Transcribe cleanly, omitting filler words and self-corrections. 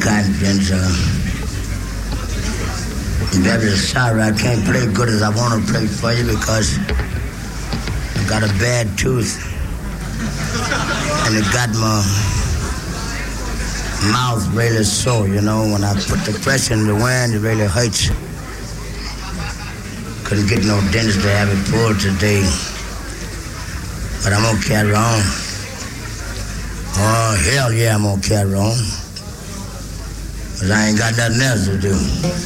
confidence. I'm very sorry I can't play good as I want to play for you because I got a bad tooth and it got my mouth really sore, you know. When I put the pressure in the wind, it really hurts. Couldn't get no dentist to have it pulled today. But I'm gonna carry on. Oh, hell yeah, I'm gonna carry on. Because I ain't got nothing else to do.